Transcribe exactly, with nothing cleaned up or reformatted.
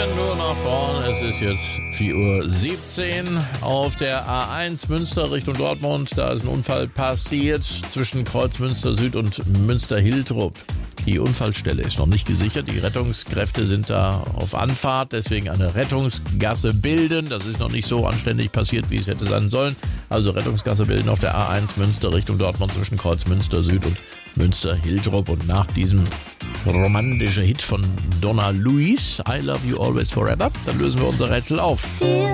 gucken nur nach vorn. Es ist jetzt vier Uhr siebzehn auf der A eins Münster Richtung Dortmund. Da ist ein Unfall passiert zwischen Kreuz Münster Süd und Münster-Hiltrup. Die Unfallstelle ist noch nicht gesichert. Die Rettungskräfte sind da auf Anfahrt, deswegen eine Rettungsgasse bilden. Das ist noch nicht so anständig passiert, wie es hätte sein sollen. Also Rettungsgasse bilden auf der A eins Münster Richtung Dortmund zwischen Kreuz Münster Süd und Münster-Hiltrup. Und nach diesem romantischen Hit von Donna Luis, I Love You Always Forever, dann lösen wir unser Rätsel auf.